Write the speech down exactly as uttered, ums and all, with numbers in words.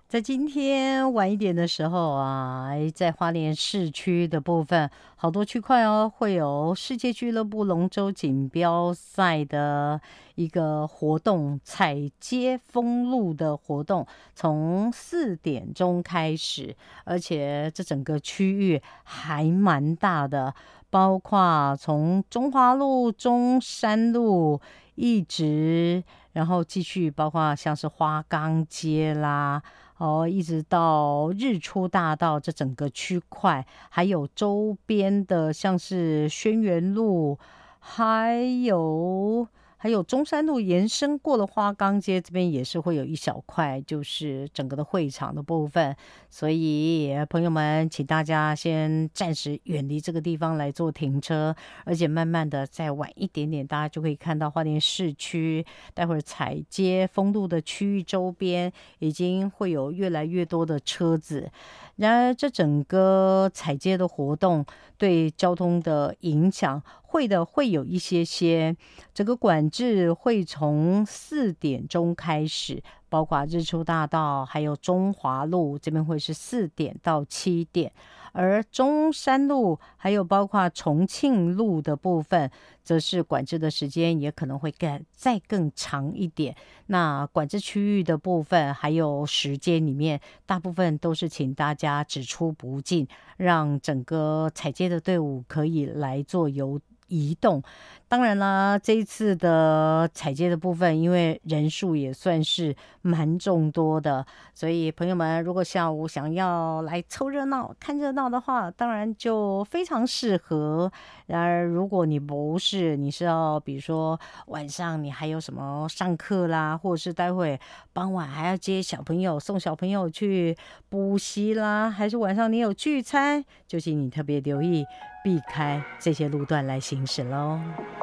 在今天晚一点的时候啊，在花莲市区的部分，好多区块哦，会有世界俱乐部龙舟锦标赛的一个活动，踩街封路的活动，从四点钟开始，而且这整个区域还蛮大的，包括从中华路、中山路一直，然后继续包括像是花岗街啦。哦，一直到日出大道这整个区块，还有周边的像是轩辕路，还有还有中山路延伸过了花岗街这边也是会有一小块，就是整个的会场的部分。所以朋友们，请大家先暂时远离这个地方来做停车，而且慢慢的再晚一点点，大家就可以看到花莲市区待会儿踩街封路的区域周边已经会有越来越多的车子。然而，这整个踩街的活动对交通的影响，会的会有一些些。整个管制会从四点钟开始，包括日出大道还有中华路这边会是四点到七点，而中山路还有包括重庆路的部分，则是管制的时间也可能会更再更长一点。那管制区域的部分还有时间里面，大部分都是请大家只出不进，让整个踩街的队伍可以来做游移动。当然啦，这一次的踩街的部分，因为人数也算是蛮众多的，所以朋友们如果下午想要来凑热闹、看热闹的话，当然就非常适合。然而，如果你不是，你是要比如说晚上你还有什么上课啦，或者是待会傍晚还要接小朋友、送小朋友去补习啦，还是晚上你有聚餐，就请你特别留意，避开这些路段来行驶喽。